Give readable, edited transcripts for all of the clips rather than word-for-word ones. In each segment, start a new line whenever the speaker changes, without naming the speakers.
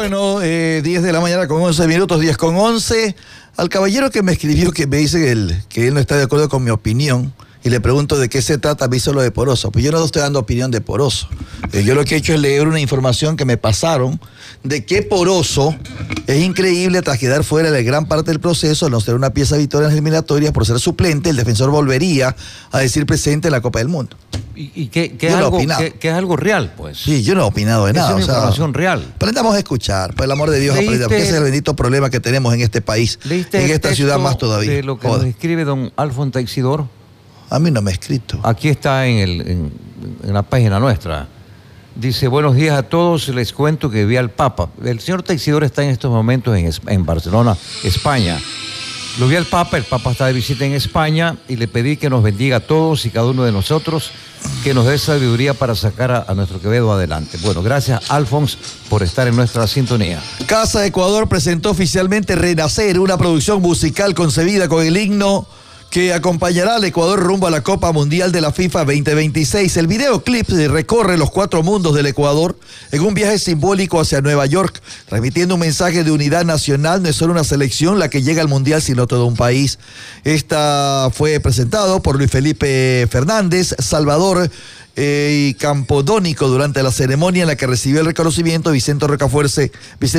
Bueno, 10 de la mañana con 11 minutos, 10 con 11. Al caballero que me escribió, que me dice que él no está de acuerdo con mi opinión, y le pregunto de qué se trata, me hizo lo de Poroso. Pues yo no estoy dando opinión de Poroso. Yo lo que he hecho es leer una información que me pasaron de que Poroso es increíble tras quedar fuera de gran parte del proceso, al no ser una pieza victoria en las eliminatorias, por ser suplente, el defensor volvería a decir presente en la Copa del Mundo.
Y que es algo real, pues.
Sí, yo no he opinado de nada.
Es una información real.
Aprendamos a escuchar, por el amor de Dios, aprendamos, porque ese es el bendito problema que tenemos en este país, en esta ciudad más todavía.
De lo que nos escribe don Alfonso Teixidor.
A mí no me ha escrito.
Aquí está en la página nuestra. Dice, buenos días a todos, les cuento que vi al Papa. El señor Teixidor está en estos momentos en Barcelona, España. Lo vi al Papa, el Papa está de visita en España y le pedí que nos bendiga a todos y cada uno de nosotros, que nos dé sabiduría para sacar a nuestro Quevedo adelante. Bueno, gracias, Alfonso, por estar en nuestra sintonía.
Casa Ecuador presentó oficialmente Renacer, una producción musical concebida con el himno que acompañará al Ecuador rumbo a la Copa Mundial de la FIFA 2026. El videoclip recorre los 4 mundos del Ecuador en un viaje simbólico hacia Nueva York, transmitiendo un mensaje de unidad nacional. No es solo una selección la que llega al Mundial, sino todo un país. Esta fue presentado por Luis Felipe Fernández, Salvador y Campodónico durante la ceremonia en la que recibió el reconocimiento Vicente Rocafuerte,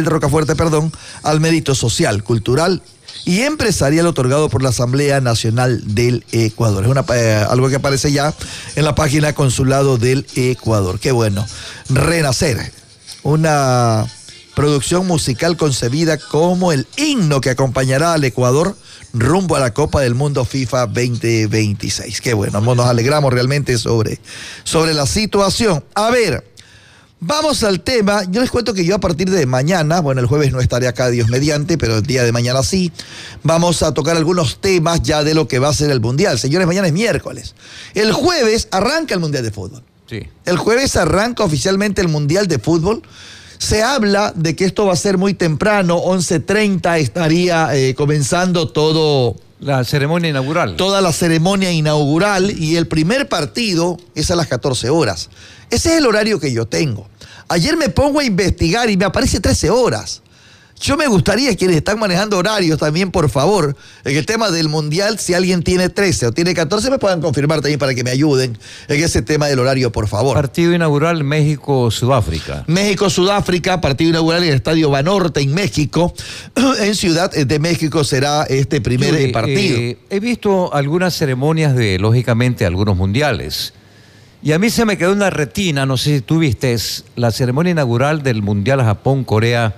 al mérito social, cultural y empresarial otorgado por la Asamblea Nacional del Ecuador. Es algo que aparece ya en la página Consulado del Ecuador. Qué bueno. Renacer, una producción musical concebida como el himno que acompañará al Ecuador rumbo a la Copa del Mundo FIFA 2026. Qué bueno, nos alegramos realmente sobre la situación. A ver, vamos al tema. Yo les cuento que yo a partir de mañana, bueno, el jueves no estaré acá, Dios mediante, pero el día de mañana sí, vamos a tocar algunos temas ya de lo que va a ser el Mundial. Señores, mañana es miércoles. El jueves arranca el Mundial de Fútbol.
Sí.
El jueves arranca oficialmente el Mundial de Fútbol. Se habla de que esto va a ser muy temprano, 11:30 estaría comenzando todo.
La ceremonia inaugural.
Toda la ceremonia inaugural, y el primer partido es a las 14 horas. Ese es el horario que yo tengo. Ayer me pongo a investigar y me aparece 13 horas. Yo me gustaría, quienes están manejando horarios también, por favor, en el tema del Mundial, si alguien tiene 13 o tiene 14, me puedan confirmar también para que me ayuden en ese tema del horario, por favor.
Partido inaugural México-Sudáfrica.
México-Sudáfrica, partido inaugural en el Estadio Banorte en México. En Ciudad de México será este primer partido.
He visto algunas ceremonias de, lógicamente, algunos mundiales. Y a mí se me quedó en la retina, no sé si tú viste, es la ceremonia inaugural del Mundial Japón-Corea-Japón,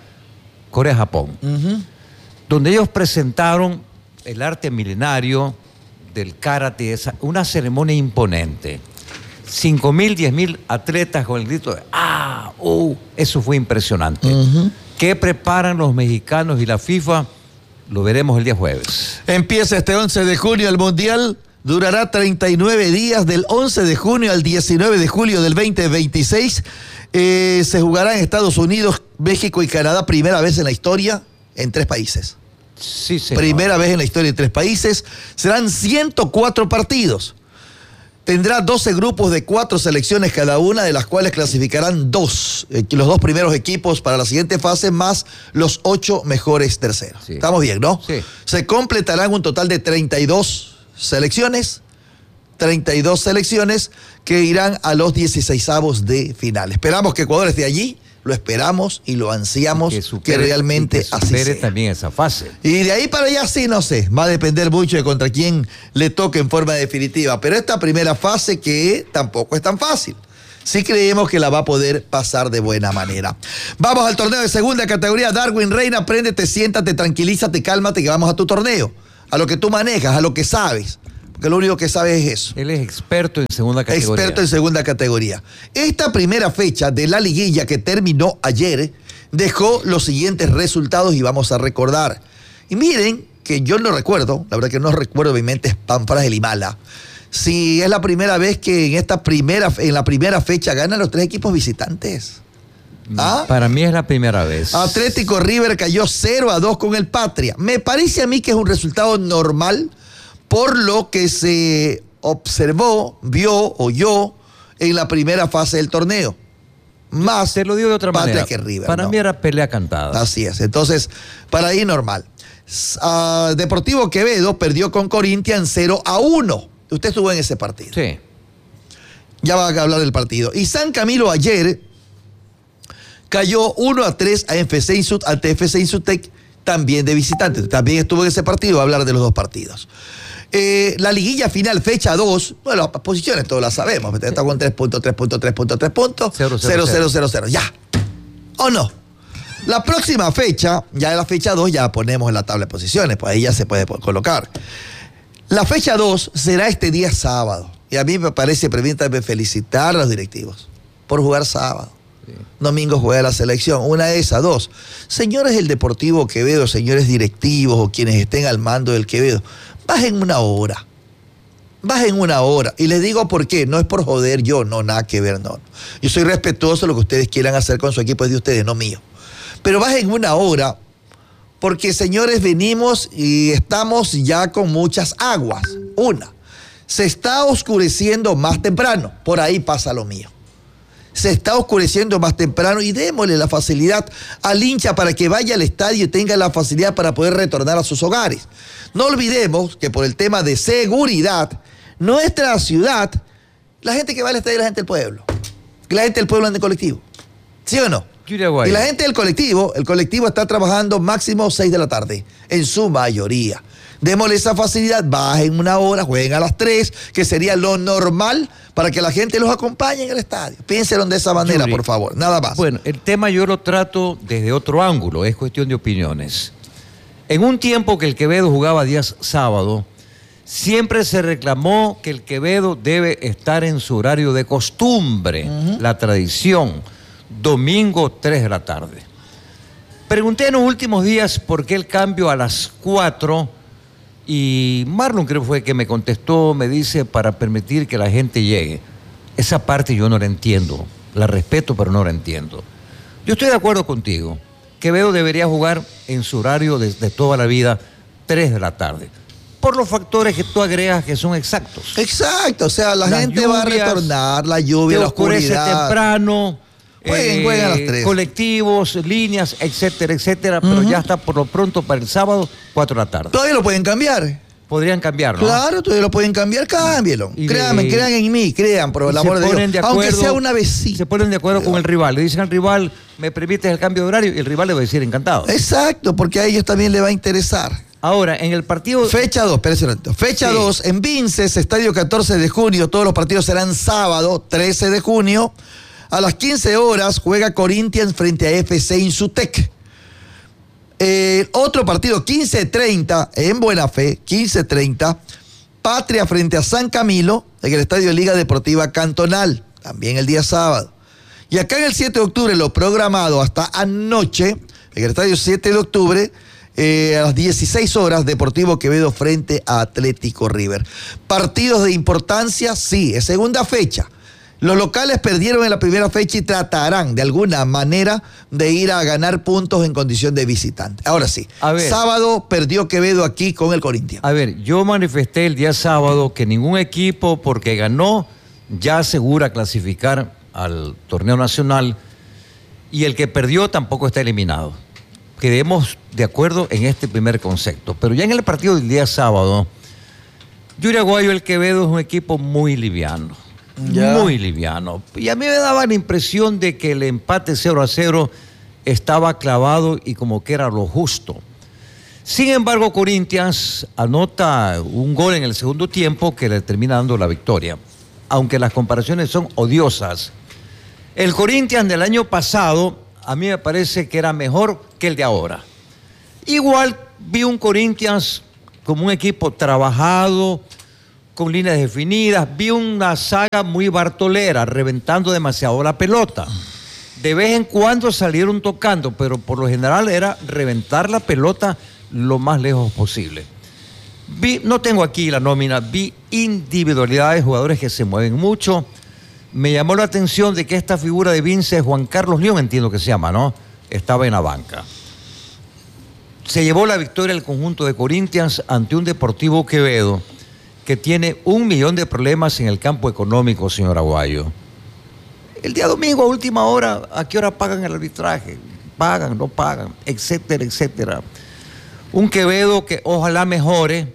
donde ellos presentaron el arte milenario del karate, una ceremonia imponente. 5.000, 10.000 atletas con el grito de ¡ah! Eso fue impresionante. ¿Qué preparan los mexicanos y la FIFA? Lo veremos el día jueves.
Empieza este 11 de junio el Mundial. Durará 39 días, del 11 de junio al 19 de julio del 2026. Se jugará en Estados Unidos, México y Canadá, primera vez en la historia, en 3 países.
Sí, señor.
Primera vez en la historia en 3 países. Serán 104 partidos. Tendrá 12 grupos de 4 selecciones cada una, de las cuales clasificarán los 2 primeros equipos para la siguiente fase, más los 8 mejores terceros. Sí. ¿Estamos bien, no?
Sí.
Se completarán un total de 32 selecciones que irán a los 16avos de final. Esperamos que Ecuador esté allí, lo esperamos y lo ansiamos que realmente así sea.
También esa fase.
Y de ahí para allá sí, no sé, va a depender mucho de contra quién le toque en forma definitiva, pero esta primera fase que tampoco es tan fácil. Sí creemos que la va a poder pasar de buena manera. Vamos al torneo de segunda categoría. Darwin Reina, préndete, siéntate, tranquilízate, cálmate, que vamos a tu torneo. A lo que tú manejas, a lo que sabes. Porque lo único que sabes es eso.
Él es experto en segunda categoría.
Experto en segunda categoría. Esta primera fecha de la liguilla que terminó ayer dejó los siguientes resultados y vamos a recordar. Y miren que yo no recuerdo, la verdad que no recuerdo, mi mente es tan frágil y mala. Si es la primera vez que en la primera fecha ganan los 3 equipos visitantes.
¿Ah? Para mí es la primera vez.
Atlético River cayó 0-2 con el Patria. Me parece a mí que es un resultado normal por lo que se observó, vio, oyó en la primera fase del torneo. más
Te lo digo de otra
Patria
manera.
que River.
Para
¿no?
mí era pelea cantada.
Así es. Entonces, para ahí normal. Deportivo Quevedo perdió con Corinthians 0-1. Usted estuvo en ese partido.
Sí.
Ya va a hablar del partido. Y San Camilo ayer cayó 1-3 ante FC Insutec, también de visitantes. También estuvo en ese partido. Va a hablar de los dos partidos. La liguilla final, fecha 2. Bueno, las posiciones todas las sabemos. Está con 3 puntos, 3 puntos, 3 puntos, 3 puntos. 0, 0, 0, 0, 0. Ya. ¿O no? La próxima fecha, ya en la fecha 2, ya ponemos en la tabla de posiciones. Pues ahí ya se puede colocar. La fecha 2 será este día sábado. Y a mí me parece, permítanme felicitar a los directivos por jugar sábado. Sí. Domingo juega la selección. Una de esas, dos. Señores del Deportivo Quevedo, señores directivos o quienes estén al mando del Quevedo, bajen una hora. Bajen una hora. Y les digo por qué. No es por joder yo, no, nada que ver, no. Yo soy respetuoso de lo que ustedes quieran hacer con su equipo, es de ustedes, no mío. Pero bajen una hora, porque señores, venimos y estamos ya con muchas aguas. Una, se está oscureciendo más temprano. Por ahí pasa lo mío. Se está oscureciendo más temprano y démosle la facilidad al hincha para que vaya al estadio y tenga la facilidad para poder retornar a sus hogares. No olvidemos que por el tema de seguridad, nuestra ciudad, la gente que va al estadio es la gente del pueblo. La gente del pueblo anda en colectivo. ¿Sí o no? Y la gente del colectivo, el colectivo está trabajando máximo 6 de la tarde, en su mayoría. Démosle esa facilidad, bajen una hora, jueguen a las 3, que sería lo normal para que la gente los acompañe en el estadio. Piénselo de esa manera, por favor, nada más.
Bueno, el tema yo lo trato desde otro ángulo, es cuestión de opiniones. En un tiempo que el Quevedo jugaba días sábado, siempre se reclamó que el Quevedo debe estar en su horario de costumbre, la tradición, domingo 3 de la tarde. Pregunté en los últimos días por qué el cambio a las 4 y Marlon creo que fue que me contestó, me dice para permitir que la gente llegue. Esa parte yo no la entiendo, la respeto pero no la entiendo. Yo estoy de acuerdo contigo, Quevedo debería jugar en su horario de toda la vida 3 de la tarde. Por los factores que tú agregas que son exactos.
Exacto, o sea, la gente lluvias, va a retornar, la lluvia, la oscuridad.
Temprano,
jueguen a las 3.
Colectivos, líneas, etcétera, etcétera, pero ya está por lo pronto para el sábado, 4 de la tarde.
Todavía lo pueden cambiar.
Podrían cambiarlo.
Claro, todavía lo pueden cambiar, cámbielo. Créanme, crean en mí, crean, por el amor de Dios. Aunque sea una vecina.
Se ponen de acuerdo con el rival. Le dicen al rival, ¿me permites el cambio de horario? Y el rival le va a decir encantado.
Exacto, porque a ellos también le va a interesar.
Ahora, en el partido...
Fecha 2, espérese un momento. Fecha 2, en Vinces, estadio 14 de junio. Todos los partidos serán sábado, 13 de junio. A las 15 horas juega Corinthians frente a FC Insutec. Otro partido, 15:30, en Buena Fe, 15:30. Patria frente a San Camilo, en el estadio de Liga Deportiva Cantonal. También el día sábado. Y acá en el 7 de octubre, lo programado hasta anoche, en el estadio 7 de octubre, a las 16 horas, Deportivo Quevedo frente a Atlético River. Partidos de importancia, sí, es segunda fecha. Los locales perdieron en la primera fecha y tratarán de alguna manera de ir a ganar puntos en condición de visitante. Ahora sí, sábado perdió Quevedo aquí con el Corinthians.
A ver, yo manifesté el día sábado que ningún equipo, porque ganó, ya asegura clasificar al torneo nacional y el que perdió tampoco está eliminado. Quedemos de acuerdo en este primer concepto. Pero ya en el partido del día sábado, Yuraguayo, el Quevedo es un equipo muy liviano. Muy liviano. Y a mí me daba la impresión de que el empate 0-0 estaba clavado y como que era lo justo. Sin embargo, Corinthians anota un gol en el segundo tiempo que le termina dando la victoria. Aunque las comparaciones son odiosas. El Corinthians del año pasado a mí me parece que era mejor que el de ahora. Igual vi un Corinthians como un equipo trabajado, con líneas definidas, vi una saga muy bartolera, reventando demasiado la pelota. De vez en cuando salieron tocando, pero por lo general era reventar la pelota lo más lejos posible. No tengo aquí la nómina, vi individualidades, jugadores que se mueven mucho. Me llamó la atención de que esta figura de Vince, Juan Carlos León, entiendo que se llama, ¿no? Estaba en la banca. Se llevó la victoria el conjunto de Corinthians ante un Deportivo Quevedo que tiene 1 millón de problemas en el campo económico, señor Aguayo. El día domingo a última hora, ¿a qué hora pagan el arbitraje? Pagan, no pagan, etcétera, etcétera. Un Quevedo que ojalá mejore,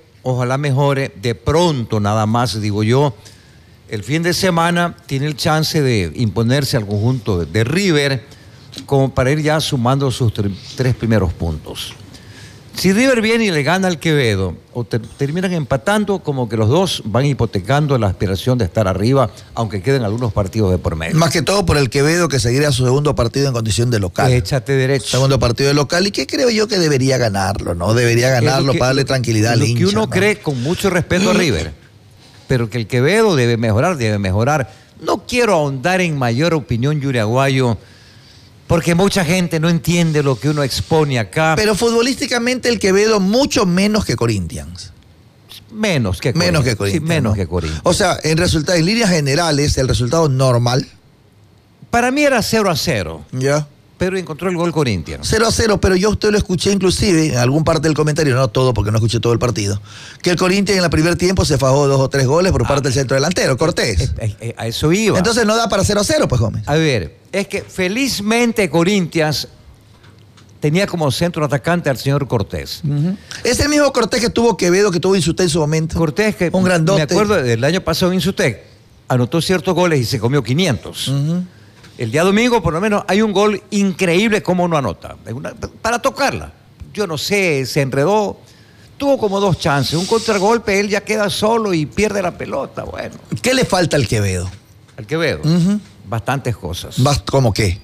de pronto nada más, digo yo, el fin de semana tiene el chance de imponerse al conjunto de River como para ir ya sumando sus tres primeros puntos. Si River viene y le gana al Quevedo, o terminan empatando, como que los dos van hipotecando la aspiración de estar arriba, aunque queden algunos partidos de por medio.
Más que todo por el Quevedo, que seguiría su segundo partido en condición de local.
Échate derecho.
Segundo partido de local, y que creo yo que debería ganarlo, ¿no? Debería ganarlo para darle tranquilidad al hincha.
Lo que uno
¿no?
cree, con mucho respeto a River, pero que el Quevedo debe mejorar. No quiero ahondar en mayor opinión, Yuri Aguayo, porque mucha gente no entiende lo que uno expone acá.
Pero futbolísticamente el Quevedo mucho menos que Corinthians.
Menos que
Corinthians.
Sí, menos que Corinthians.
O sea, en líneas generales, el resultado normal.
Para mí era 0-0.
Ya.
Pero encontró el gol Corinthians.
0-0, pero yo usted lo escuché inclusive en algún parte del comentario, no todo porque no escuché todo el partido, que el Corinthians en el primer tiempo se fajó 2 o 3 goles por parte del centro delantero, Cortés.
A eso iba.
Entonces no da para 0-0, pues, Gómez.
A ver, es que felizmente Corinthians tenía como centro atacante al señor Cortés.
Es el mismo Cortés que tuvo Quevedo, que tuvo Insuté en su momento.
Cortés, que
un grandote.
Me acuerdo del año pasado en Insuté, anotó ciertos goles y se comió 500. El día domingo, por lo menos, hay un gol increíble, cómo no anota. Para tocarla. Yo no sé, se enredó. Tuvo como 2 chances. Un contragolpe, él ya queda solo y pierde la pelota. Bueno.
¿Qué le falta al Quevedo?
Al Quevedo. Bastantes cosas.
¿Cómo qué?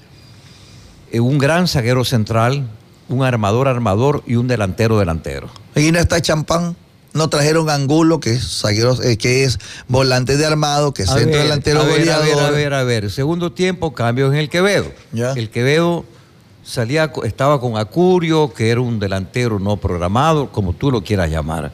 Un gran zaguero central, un armador y un delantero.
Y no está Champán. No trajeron Angulo, que es zaguero, que es volante de armado, que es centro delantero goleador.
A ver. Segundo tiempo, cambios en el Quevedo.
¿Ya?
El Quevedo estaba con Acurio, que era un delantero no programado, como tú lo quieras llamar.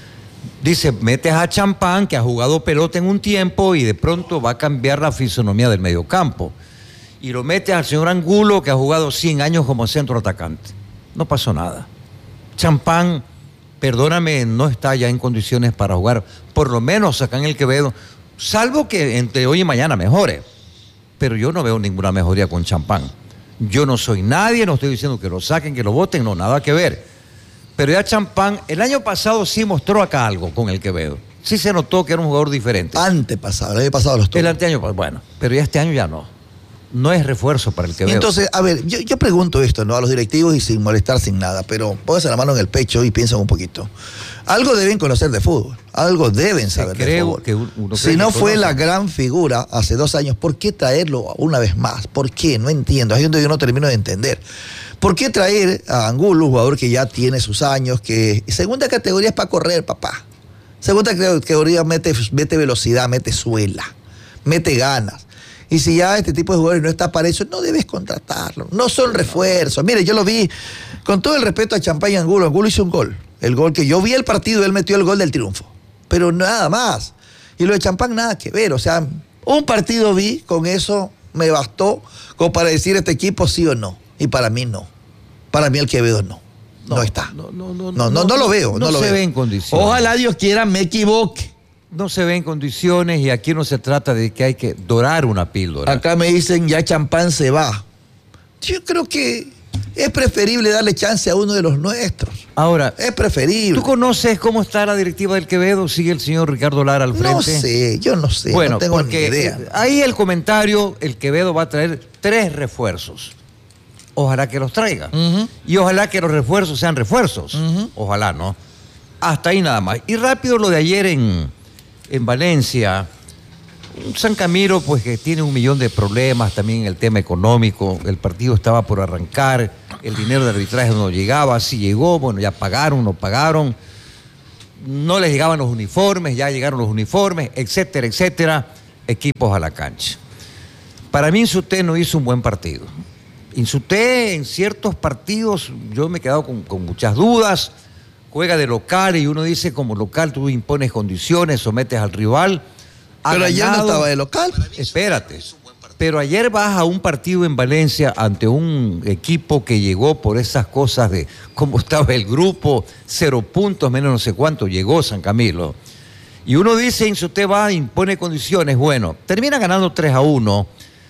Dice, metes a Champán, que ha jugado pelota en un tiempo y de pronto va a cambiar la fisonomía del mediocampo. Y lo metes al señor Angulo, que ha jugado 100 años como centro atacante. No pasó nada. Champán, perdóname, no está ya en condiciones para jugar, por lo menos acá en el Quevedo, salvo que entre hoy y mañana mejore. Pero yo no veo ninguna mejoría con Champán. Yo no soy nadie, no estoy diciendo que lo saquen, que lo voten, no, nada que ver. Pero ya Champán, el año pasado sí mostró acá algo con el Quevedo. Sí se notó que era un jugador diferente.
El año pasado los tuvo.
El anteaño, bueno, pero ya este año ya no. No es refuerzo para el Quevedo.
Entonces, a ver, yo pregunto esto, ¿no? A los directivos y sin molestar, sin nada, pero pónganse la mano en el pecho y piensen un poquito. Algo deben conocer de fútbol, algo deben saber de fútbol. Si no fue la gran figura hace 2 años, ¿por qué traerlo una vez más? ¿Por qué? No entiendo, ahí es donde yo no termino de entender. ¿Por qué traer a Angulo, un jugador que ya tiene sus años, que segunda categoría es para correr, papá? Segunda categoría mete velocidad, mete suela, mete ganas. Y si ya este tipo de jugadores no está para eso, no debes contratarlo. No son refuerzos. Mire, yo lo vi, con todo el respeto a Champán y Angulo. Angulo hizo un gol. El gol que yo vi el partido, él metió el gol del triunfo. Pero nada más. Y lo de Champán nada que ver. O sea, un partido vi, con eso me bastó como para decir este equipo sí o no. Y para mí no. Para mí el Quevedo no. No está. No lo veo.
No se ve en condiciones.
Ojalá Dios quiera me equivoque.
No se ve en condiciones y aquí no se trata de que hay que dorar una píldora.
Acá me dicen ya Champán se va. Yo creo que es preferible darle chance a uno de los nuestros.
Ahora,
es preferible.
¿Tú conoces cómo está la directiva del Quevedo? ¿Sigue el señor Ricardo Lara al frente?
No sé, yo no sé,
bueno,
no tengo ni idea.
Ahí el comentario, el Quevedo va a traer 3 refuerzos. Ojalá que los traiga. Y ojalá que los refuerzos sean refuerzos. Ojalá, ¿no? Hasta ahí nada más. Y rápido lo de ayer en Valencia, San Camilo, pues que tiene 1 millón de problemas también en el tema económico. El partido estaba por arrancar, el dinero de arbitraje no llegaba, sí llegó, bueno, ya pagaron, no pagaron, no les llegaban los uniformes, ya llegaron los uniformes, etcétera, etcétera, equipos a la cancha. Para mí Insuté no hizo un buen partido. Insuté en ciertos partidos, yo me he quedado con muchas dudas. Juega de local y uno dice, como local tú impones condiciones, sometes al rival.
Pero ayer no estaba de local.
Espérate. Pero ayer vas a un partido en Valencia ante un equipo que llegó por esas cosas de cómo estaba el grupo, 0 puntos, menos no sé cuánto, llegó San Camilo. Y uno dice, si usted va, impone condiciones, bueno, termina ganando 3-1.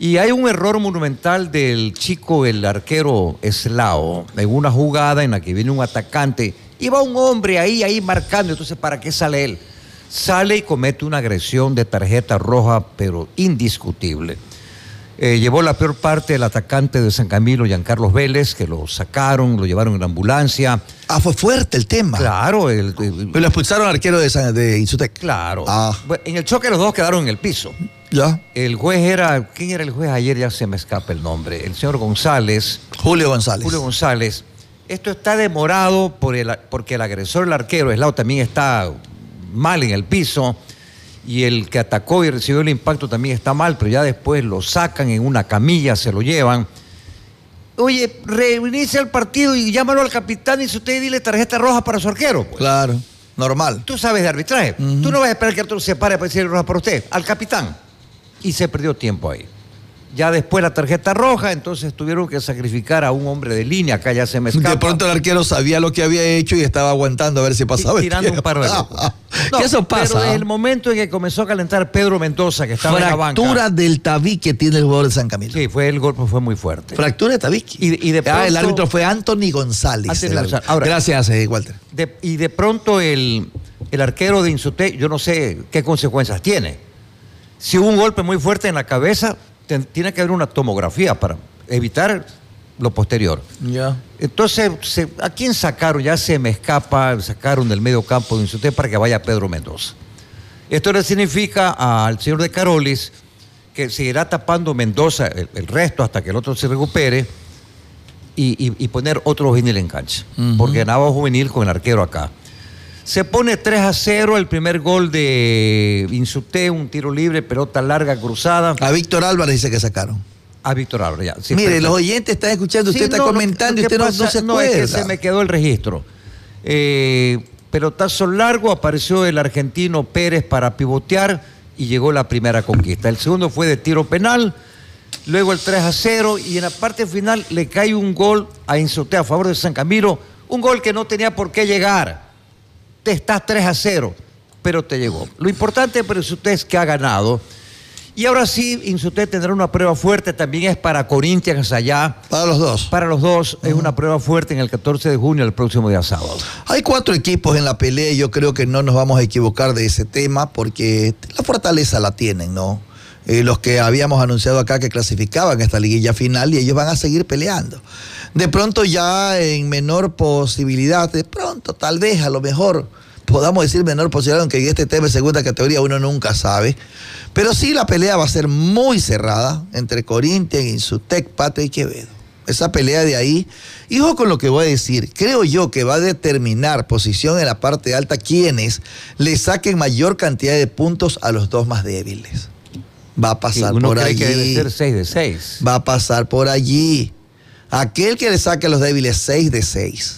Y hay un error monumental del chico, el arquero Eslao, en una jugada en la que viene un atacante y va un hombre ahí marcando. Entonces, ¿para qué sale él? Sale y comete una agresión de tarjeta roja, pero indiscutible. Llevó la peor parte el atacante de San Camilo, Giancarlos Vélez, que lo sacaron, lo llevaron en la ambulancia.
Ah, fue fuerte el tema.
Claro.
Pero lo expulsaron al arquero de Insutec.
Claro.
Ah.
En el choque los dos quedaron en el piso.
Ya.
El juez era, ¿quién era el juez ayer? Ya se me escapa el nombre. El señor González.
Julio González.
Julio González. Esto está demorado porque el agresor, el arquero, Eslao, también está mal en el piso. Y el que atacó y recibió el impacto también está mal, pero ya después lo sacan en una camilla, se lo llevan. Oye, reinicia el partido y llámalo al capitán y si usted dile tarjeta roja para su arquero. Pues.
Claro, normal.
Tú sabes de arbitraje. Tú no vas a esperar que el otro se pare para decirle roja para usted, al capitán. Y se perdió tiempo ahí. Ya después la tarjeta roja, entonces tuvieron que sacrificar a un hombre de línea, acá ya se me escapa.
De pronto el arquero sabía lo que había hecho y estaba aguantando a ver si pasaba.
Tirando un par de locos.
No, que eso pasa.
Pero desde el momento en que comenzó a calentar Pedro Mendoza, que estaba en la banca.
Fractura del tabique tiene el jugador de San Camilo.
Sí, el golpe fue muy fuerte.
Fractura de tabique.
Y de pronto,
el árbitro fue Anthony González.
Ahora,
gracias, Walter.
Y de pronto el arquero de Insutec, yo no sé qué consecuencias tiene. Si hubo un golpe muy fuerte en la cabeza, tiene que haber una tomografía para evitar lo posterior.
Ya.
Entonces, ¿a quién sacaron? Ya se me escapa, sacaron del medio campo de Insutec para que vaya Pedro Mendoza. Esto le significa al señor de Carolis que seguirá tapando Mendoza el resto hasta que el otro se recupere y poner otro juvenil en cancha. Porque ganaba juvenil con el arquero acá. Se pone 3-0 el primer gol de Insutec, un tiro libre, pelota larga, cruzada.
A Víctor Álvarez dice que sacaron.
A Víctor Álvarez, ya. Sí,
mire,
pero,
los oyentes están escuchando, usted está comentando y usted no se acuerda.
No, es que se me quedó el registro. Pelotazo largo, apareció el argentino Pérez para pivotear y llegó la primera conquista. El segundo fue de tiro penal, luego el 3-0 y en la parte final le cae un gol a Insutec a favor de San Camilo, un gol que no tenía por qué llegar. Te estás 3-0, pero te llegó. Lo importante para Insutec es que ha ganado. Y ahora sí, Insutec tendrá una prueba fuerte, también es para Corinthians allá.
Para los dos.
Para los dos, es una prueba fuerte en el 14 de junio, el próximo día sábado.
Hay 4 equipos en la pelea y yo creo que no nos vamos a equivocar de ese tema porque la fortaleza la tienen, ¿no? Los que habíamos anunciado acá que clasificaban esta liguilla final y ellos van a seguir peleando. De pronto ya en menor posibilidad, de pronto tal vez a lo mejor podamos decir menor posibilidad, aunque en este tema de segunda categoría uno nunca sabe. Pero sí la pelea va a ser muy cerrada entre Corinthians, Insutec, Patria y Quevedo. Esa pelea de ahí, y ojo con lo que voy a decir, creo yo que va a determinar posición en la parte alta quienes le saquen mayor cantidad de puntos a los dos más débiles. Va a pasar por allí.
Que debe ser 6 de 6.
Va a pasar por allí. Aquel que le saque a los débiles 6 de 6.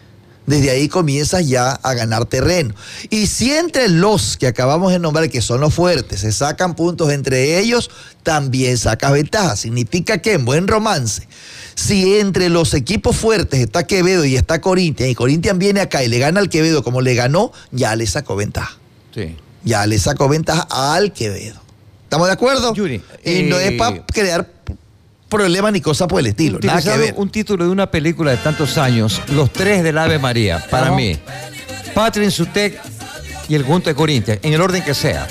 Desde ahí comienzas ya a ganar terreno. Y si entre los que acabamos de nombrar, que son los fuertes, se sacan puntos entre ellos, también sacas ventaja. Significa que en buen romance, si entre los equipos fuertes está Quevedo y está Corinthians, y Corinthians viene acá y le gana al Quevedo como le ganó, ya le sacó ventaja.
Sí.
Ya le sacó ventaja al Quevedo. ¿Estamos de acuerdo?
Yuri,
y no es para crear problemas ni cosas por el estilo. Nada que ver.
Un título de una película de tantos años, Los Tres del Ave María, para mí. Patria, Insutec y el conjunto de Corinthians, en el orden que sea.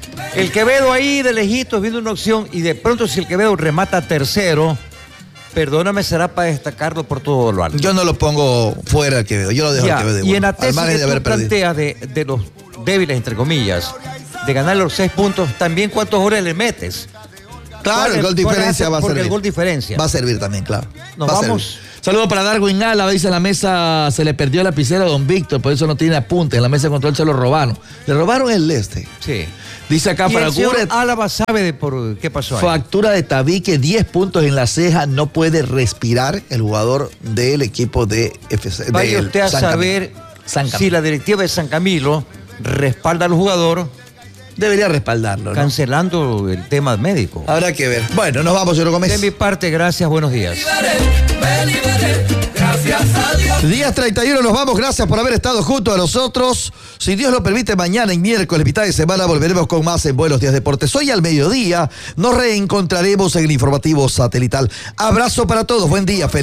El Quevedo ahí de lejitos viendo una opción y de pronto si el Quevedo remata tercero, perdóname, será para destacarlo por todo lo alto.
Yo no lo pongo fuera al Quevedo, yo lo dejo al Quevedo igual.
Y en la tesis que tú planteas de los débiles, entre comillas, de ganar los 6 puntos, también cuántos goles le metes.
Claro, el gol diferencia va a servir.
Porque el gol diferencia.
Va a servir también, claro.
Nos vamos.
Saludos para Darwin Ala, dice en la mesa se le perdió la lapicera a don Víctor, por eso no tiene apunte. En la mesa de control se lo robaron. Le robaron el
Sí.
Dice acá
y
para
el señor Álava sabe de por qué pasó ahí.
Factura de tabique, 10 puntos en la ceja, no puede respirar el jugador del equipo de FC.
Vaya usted a saber si la directiva de San Camilo respalda al jugador.
Debería respaldarlo, ¿no?
Cancelando el tema médico.
Habrá que ver. Bueno, nos vamos, señor Gómez.
De mi parte, gracias, buenos días.
Me liberé, gracias a Dios.
Días 31 nos vamos, gracias por haber estado junto a nosotros. Si Dios lo permite, mañana en miércoles, mitad de semana, volveremos con más en Buenos Días Deportes. Hoy al mediodía nos reencontraremos en el informativo satelital. Abrazo para todos, buen día, feliz.